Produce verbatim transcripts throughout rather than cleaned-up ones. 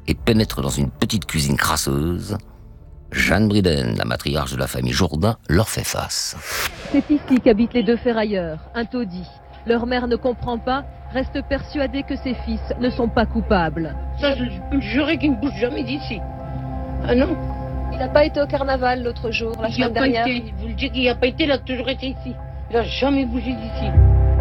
et pénètrent dans une petite cuisine crasseuse, Jeanne Briden, la matriarche de la famille Jourdain, leur fait face. C'est ici qu'habitent les deux ferrailleurs, un taudis. Leur mère ne comprend pas, reste persuadée que ses fils ne sont pas coupables. Ça, je peux me jurer qu'il ne bouge jamais d'ici. Ah non. Il n'a pas été au carnaval l'autre jour, la semaine dernière. Il vous le dis qu'il n'a pas été, il a toujours été ici. Il n'a jamais bougé d'ici.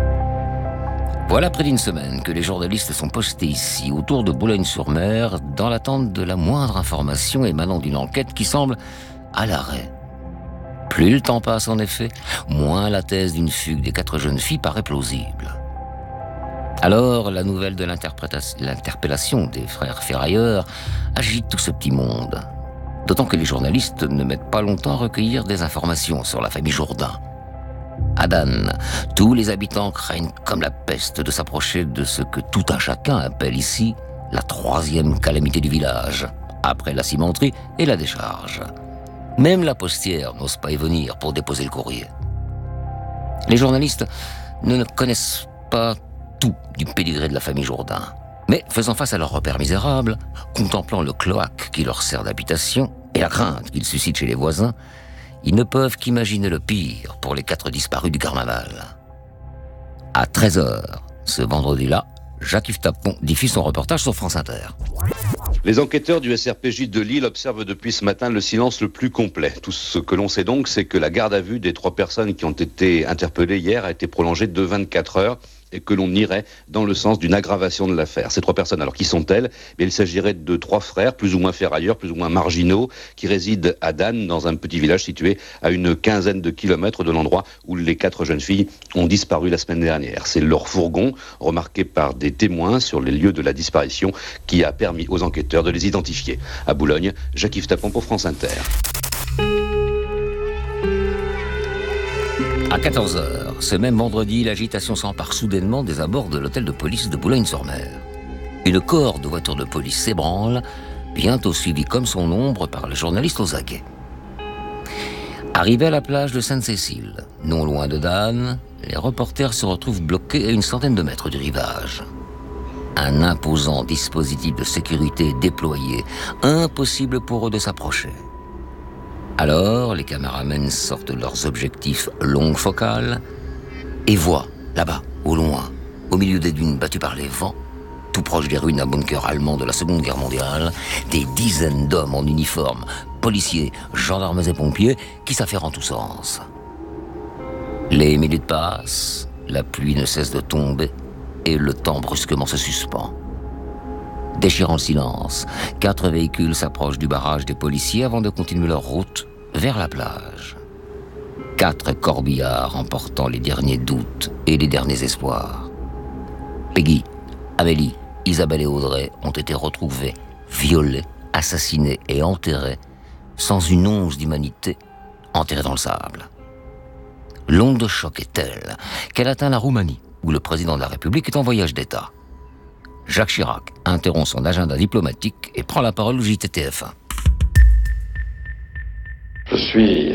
Voilà près d'une semaine que les journalistes sont postés ici, autour de Boulogne-sur-Mer, dans l'attente de la moindre information émanant d'une enquête qui semble à l'arrêt. Plus le temps passe en effet, moins la thèse d'une fugue des quatre jeunes filles paraît plausible. Alors, la nouvelle de l'interpellation des frères ferrailleurs agite tout ce petit monde. D'autant que les journalistes ne mettent pas longtemps à recueillir des informations sur la famille Jourdain. À Dan, tous les habitants craignent comme la peste de s'approcher de ce que tout un chacun appelle ici la troisième calamité du village, après la cimenterie et la décharge. Même la postière n'ose pas y venir pour déposer le courrier. Les journalistes ne connaissent pas tout du pédigré de la famille Jourdain, mais faisant face à leurs repères misérables, contemplant le cloaque qui leur sert d'habitation et la crainte qu'ils suscitent chez les voisins, ils ne peuvent qu'imaginer le pire pour les quatre disparus du carnaval. À treize heures, ce vendredi-là, Jacques-Yves Tapon diffuse son reportage sur France Inter. Les enquêteurs du S R P J de Lille observent depuis ce matin le silence le plus complet. Tout ce que l'on sait donc, c'est que la garde à vue des trois personnes qui ont été interpellées hier a été prolongée de vingt-quatre heures et que l'on irait dans le sens d'une aggravation de l'affaire. Ces trois personnes, alors qui sont-elles ? Mais il s'agirait de trois frères, plus ou moins ferrailleurs, plus ou moins marginaux, qui résident à Dan, dans un petit village situé à une quinzaine de kilomètres de l'endroit où les quatre jeunes filles ont disparu la semaine dernière. C'est leur fourgon, remarqué par des témoins sur les lieux de la disparition, qui a permis aux enquêteurs de les identifier. À Boulogne, Jacques-Yves Tapon pour France Inter. À quatorze heures, ce même vendredi, l'agitation s'empare soudainement des abords de l'hôtel de police de Boulogne-sur-Mer. Une cohorte de voitures de police s'ébranle, bientôt suivie comme son ombre par le journaliste aux aguets. Arrivés à la plage de Sainte-Cécile, non loin de Dan, les reporters se retrouvent bloqués à une centaine de mètres du rivage. Un imposant dispositif de sécurité est déployé, impossible pour eux de s'approcher. Alors, les caméramens sortent leurs objectifs longue focale et voient, là-bas, au loin, au milieu des dunes battues par les vents, tout proche des ruines d'un bunker allemand de la Seconde Guerre mondiale, des dizaines d'hommes en uniforme, policiers, gendarmes et pompiers, qui s'affairent en tous sens. Les minutes passent, la pluie ne cesse de tomber et le temps brusquement se suspend. Déchirant le silence, quatre véhicules s'approchent du barrage des policiers avant de continuer leur route vers la plage. Quatre corbillards emportant les derniers doutes et les derniers espoirs. Peggy, Amélie, Isabelle et Audrey ont été retrouvés, violés, assassinés et enterrés, sans une once d'humanité, enterrés dans le sable. L'onde de choc est telle qu'elle atteint la Roumanie, où le président de la République est en voyage d'État. Jacques Chirac interrompt son agenda diplomatique et prend la parole au J T T F un. Je suis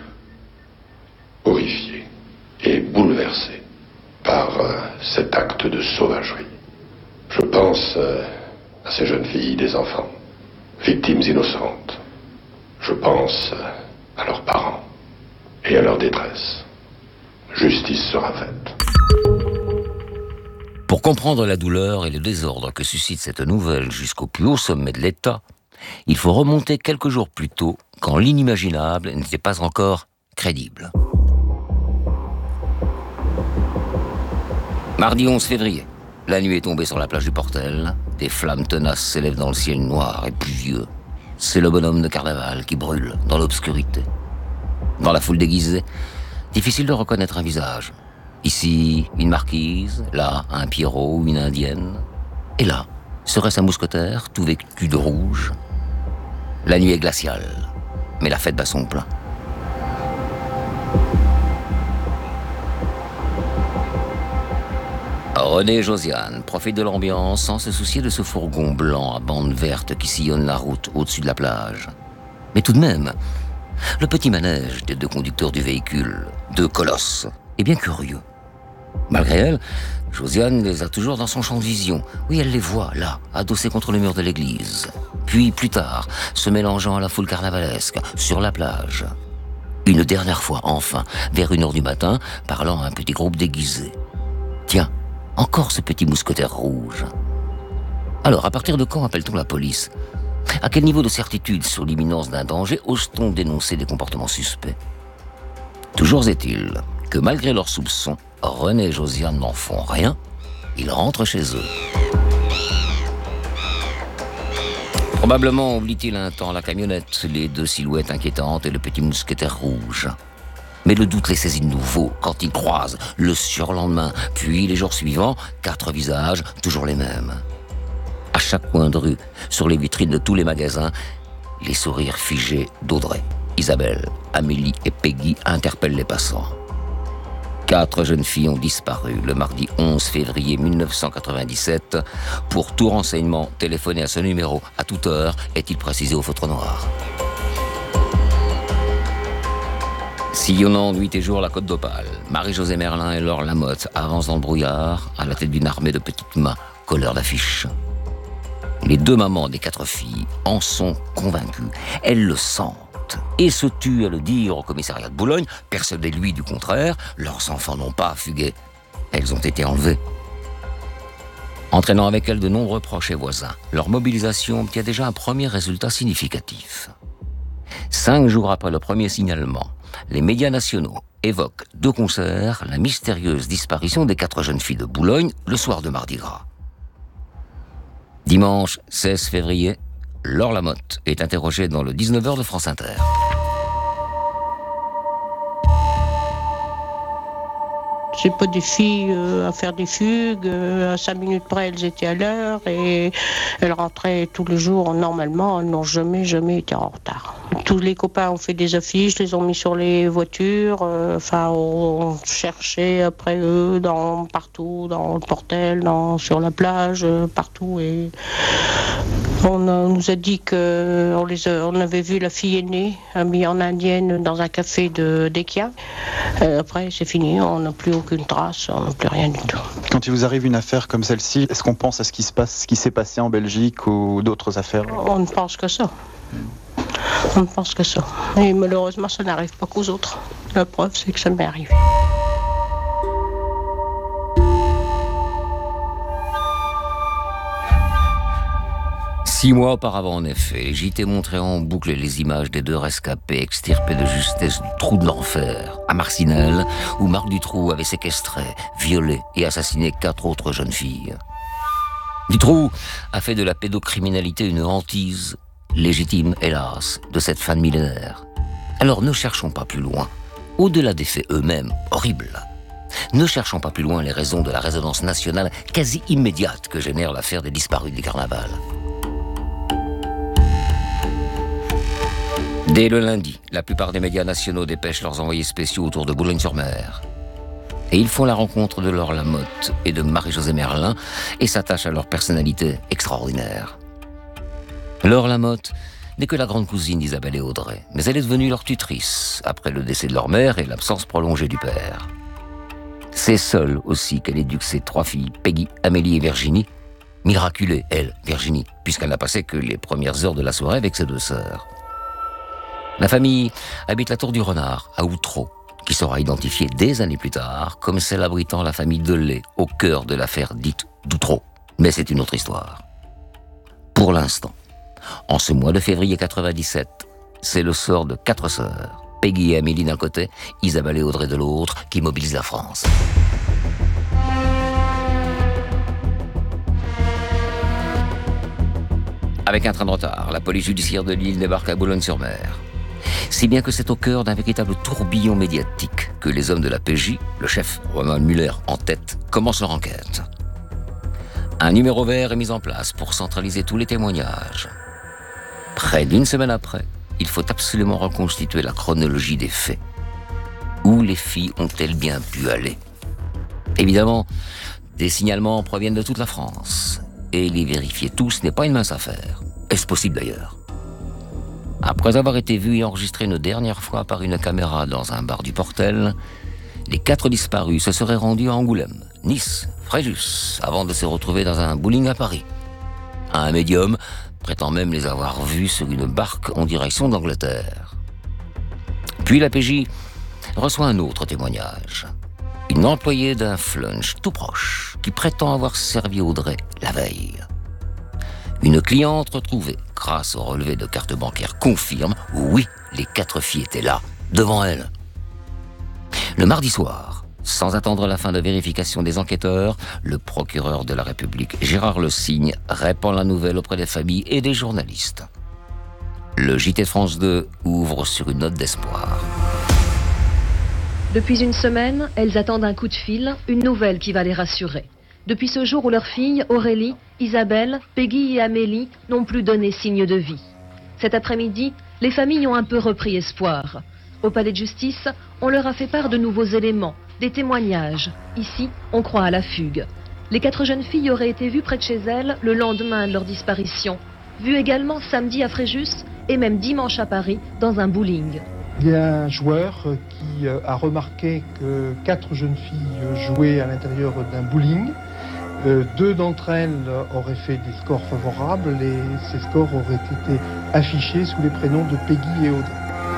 horrifié et bouleversé par euh, cet acte de sauvagerie. Je pense euh, à ces jeunes filles, des enfants, victimes innocentes. Je pense euh, à leurs parents et à leur détresse. Justice sera faite. Pour comprendre la douleur et le désordre que suscite cette nouvelle jusqu'au plus haut sommet de l'État, il faut remonter quelques jours plus tôt, quand l'inimaginable n'était pas encore crédible. Mardi onze février, la nuit est tombée sur la plage du Portel, des flammes tenaces s'élèvent dans le ciel noir et pluvieux. C'est le bonhomme de carnaval qui brûle dans l'obscurité. Dans la foule déguisée, difficile de reconnaître un visage. Ici, une marquise, là, un Pierrot ou une indienne. Et là, serait-ce un mousquetaire, tout vêtu de rouge. La nuit est glaciale, mais la fête bat son plein. René et Josiane profitent de l'ambiance sans se soucier de ce fourgon blanc à bandes vertes qui sillonne la route au-dessus de la plage. Mais tout de même, le petit manège des deux conducteurs du véhicule, deux colosses, est bien curieux. Malgré elle, Josiane les a toujours dans son champ de vision. Oui, elle les voit, là, adossés contre le mur de l'église. Puis, plus tard, se mélangeant à la foule carnavalesque, sur la plage. Une dernière fois, enfin, vers une heure du matin, parlant à un petit groupe déguisé. Tiens, encore ce petit mousquetaire rouge. Alors, à partir de quand appelle-t-on la police ? À quel niveau de certitude sur l'imminence d'un danger ose-t-on dénoncer des comportements suspects ? Toujours est-il que malgré leurs soupçons, René et Josiane n'en font rien, ils rentrent chez eux. Probablement oublie-t-il un temps la camionnette, les deux silhouettes inquiétantes et le petit mousquetaire rouge. Mais le doute les saisit de nouveau quand ils croisent le surlendemain, puis les jours suivants, quatre visages, toujours les mêmes. À chaque coin de rue, sur les vitrines de tous les magasins, les sourires figés d'Audrey, Isabelle, Amélie et Peggy interpellent les passants. Quatre jeunes filles ont disparu le mardi onze février mille neuf cent quatre-vingt-dix-sept. Pour tout renseignement, téléphonez à ce numéro à toute heure, est-il précisé au feutre noir. Sillonnant nuit et jour la Côte d'Opale, Marie-Josée Merlin et Laure Lamotte avancent dans le brouillard à la tête d'une armée de petites mains, colleurs d'affiches. Les deux mamans des quatre filles en sont convaincues. Elles le sentent et se tuent à le dire au commissariat de Boulogne, persuadées lui du contraire, leurs enfants n'ont pas fugué. Elles ont été enlevées. Entraînant avec elles de nombreux proches et voisins, leur mobilisation obtient déjà un premier résultat significatif. Cinq jours après le premier signalement, les médias nationaux évoquent de concert la mystérieuse disparition des quatre jeunes filles de Boulogne le soir de Mardi Gras. Dimanche seize février, Laure Lamotte est interrogée dans le dix-neuf heures de France Inter. C'est pas des filles euh, à faire des fugues, euh, à cinq minutes près elles étaient à l'heure et elles rentraient tous les jours normalement, elles n'ont jamais, jamais été en retard. Tous les copains ont fait des affiches, les ont mis sur les voitures, euh, enfin on cherchait après eux dans, partout, dans le Portel, dans, sur la plage, euh, partout et on, a, on nous a dit qu'on les a, on avait vu la fille aînée habillée en indienne dans un café de d'Equien. Euh, après c'est fini, on n'a plus aucune trace, on n'a plus rien du tout. Quand il vous arrive une affaire comme celle-ci, est-ce qu'on pense à ce qui se passe, ce qui s'est passé en Belgique ou d'autres affaires ? On ne pense que ça. On ne pense que ça. Et malheureusement, ça n'arrive pas qu'aux autres. La preuve, c'est que ça m'est arrivé. Six mois auparavant, en effet, les J T montraient en boucle les images des deux rescapés extirpés de justesse du trou de l'enfer, à Marcinelle, où Marc Dutroux avait séquestré, violé et assassiné quatre autres jeunes filles. Dutroux a fait de la pédocriminalité une hantise, légitime, hélas, de cette fin de millénaire. Alors ne cherchons pas plus loin, au-delà des faits eux-mêmes, horribles. Ne cherchons pas plus loin les raisons de la résonance nationale quasi immédiate que génère l'affaire des disparus du carnaval. Dès le lundi, la plupart des médias nationaux dépêchent leurs envoyés spéciaux autour de Boulogne-sur-Mer. Et ils font la rencontre de Laure Lamotte et de Marie-Josée Merlin et s'attachent à leur personnalité extraordinaire. Laure Lamotte n'est que la grande cousine d'Isabelle et Audrey, mais elle est devenue leur tutrice après le décès de leur mère et l'absence prolongée du père. C'est seule aussi qu'elle éduque ses trois filles, Peggy, Amélie et Virginie, miraculée, elle, Virginie, puisqu'elle n'a passé que les premières heures de la soirée avec ses deux sœurs. La famille habite la Tour du Renard, à Outreau, qui sera identifiée des années plus tard comme celle abritant la famille Delay au cœur de l'affaire dite d'Outreau. Mais c'est une autre histoire. Pour l'instant, en ce mois de février quatre-vingt-dix-sept, c'est le sort de quatre sœurs, Peggy et Amélie d'un côté, Isabelle et Audrey de l'autre, qui mobilise la France. Avec un train de retard, la police judiciaire de Lille débarque à Boulogne-sur-Mer. Si bien que c'est au cœur d'un véritable tourbillon médiatique que les hommes de la P J, le chef Romain Muller en tête, commencent leur enquête. Un numéro vert est mis en place pour centraliser tous les témoignages. Près d'une semaine après, il faut absolument reconstituer la chronologie des faits. Où les filles ont-elles bien pu aller ? Évidemment, des signalements proviennent de toute la France. Et les vérifier tous n'est pas une mince affaire. Est-ce possible d'ailleurs ? Après avoir été vus et enregistrés une dernière fois par une caméra dans un bar du Portel, les quatre disparus se seraient rendus à Angoulême, Nice, Fréjus, avant de se retrouver dans un bowling à Paris. Un médium prétend même les avoir vus sur une barque en direction d'Angleterre. Puis la P J reçoit un autre témoignage. Une employée d'un flunch tout proche qui prétend avoir servi Audrey la veille. Une cliente retrouvée grâce au relevé de carte bancaire confirme, oui, les quatre filles étaient là, devant elle. Le mardi soir, sans attendre la fin de vérification des enquêteurs, le procureur de la République, Gérard Le Signe, répand la nouvelle auprès des familles et des journalistes. Le J T de France deux ouvre sur une note d'espoir. Depuis une semaine, elles attendent un coup de fil, une nouvelle qui va les rassurer. Depuis ce jour où leurs filles, Aurélie, Isabelle, Peggy et Amélie, n'ont plus donné signe de vie. Cet après-midi, les familles ont un peu repris espoir. Au palais de justice, on leur a fait part de nouveaux éléments, des témoignages. Ici, on croit à la fugue. Les quatre jeunes filles auraient été vues près de chez elles le lendemain de leur disparition. Vues également samedi à Fréjus et même dimanche à Paris dans un bowling. Il y a un joueur qui a remarqué que quatre jeunes filles jouaient à l'intérieur d'un bowling. Euh, deux d'entre elles auraient fait des scores favorables et ces scores auraient été affichés sous les prénoms de Peggy et Audrey.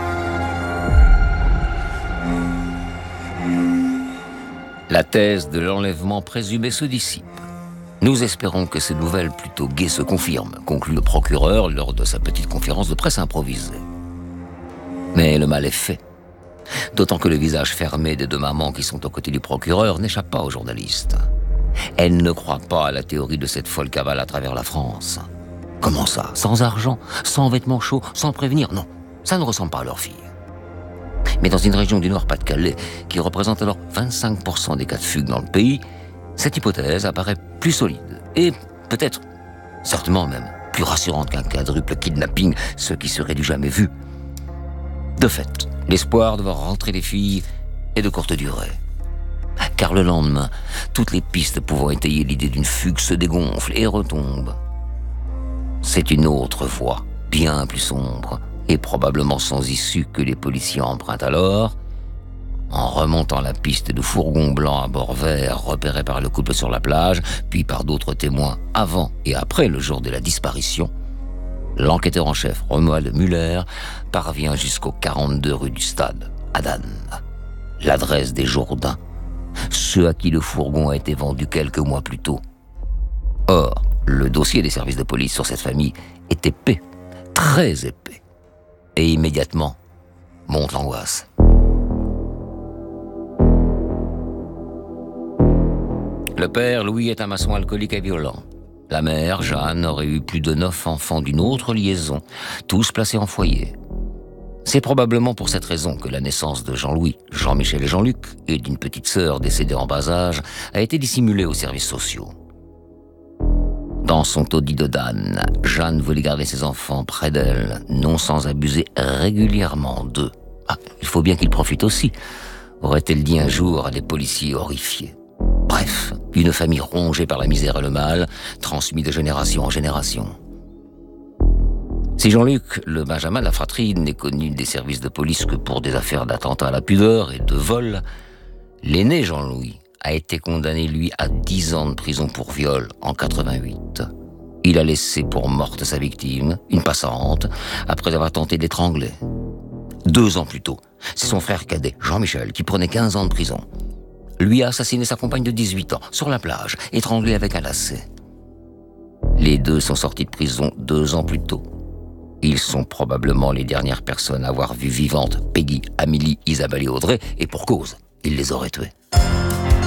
La thèse de l'enlèvement présumé se dissipe. Nous espérons que ces nouvelles plutôt gaies se confirment, conclut le procureur lors de sa petite conférence de presse improvisée. Mais le mal est fait. D'autant que le visage fermé des deux mamans qui sont aux côtés du procureur n'échappe pas aux journalistes. Elles ne croient pas à la théorie de cette folle cavale à travers la France. Comment ça? Sans argent, sans vêtements chauds, sans prévenir? Non, ça ne ressemble pas à leur fille. Mais dans une région du Nord-Pas-de-Calais, qui représente alors vingt-cinq pour cent des cas de fugue dans le pays, cette hypothèse apparaît plus solide et peut-être, certainement même, plus rassurante qu'un quadruple kidnapping, ce qui serait du jamais vu. De fait, l'espoir de voir rentrer les filles est de courte durée. Car le lendemain, toutes les pistes pouvant étayer l'idée d'une fugue se dégonflent et retombent. C'est une autre voie, bien plus sombre, et probablement sans issue que les policiers empruntent alors, en remontant la piste de fourgon blanc à bord vert repéré par le couple sur la plage, puis par d'autres témoins avant et après le jour de la disparition. L'enquêteur en chef, Romuald Muller, parvient jusqu'au quarante-deux rue du Stade, à Dan. L'adresse des Jourdains, ceux à qui le fourgon a été vendu quelques mois plus tôt. Or, le dossier des services de police sur cette famille est épais, très épais. Et immédiatement, monte l'angoisse. Le père, Louis, est un maçon alcoolique et violent. La mère, Jeanne, aurait eu plus de neuf enfants d'une autre liaison, tous placés en foyer. C'est probablement pour cette raison que la naissance de Jean-Louis, Jean-Michel et Jean-Luc, et d'une petite sœur décédée en bas âge, a été dissimulée aux services sociaux. Dans son taudis de Dan, Jeanne voulait garder ses enfants près d'elle, non sans abuser régulièrement d'eux. Ah, il faut bien qu'ils profitent aussi, aurait-elle dit un jour à des policiers horrifiés. Bref, une famille rongée par la misère et le mal, transmis de génération en génération. Si Jean-Luc, le benjamin de la fratrie, n'est connu des services de police que pour des affaires d'attentat à la pudeur et de vol, l'aîné Jean-Louis a été condamné, lui, à dix ans de prison pour viol en quatre-vingt-huit. Il a laissé pour morte sa victime, une passante, après avoir tenté d'étrangler. Deux ans plus tôt, c'est son frère cadet, Jean-Michel, qui prenait quinze ans de prison. Lui a assassiné sa compagne de dix-huit ans, sur la plage, étranglée avec un lacet. Les deux sont sortis de prison deux ans plus tôt. Ils sont probablement les dernières personnes à avoir vu vivantes Peggy, Amélie, Isabelle et Audrey, et pour cause, ils les auraient tués.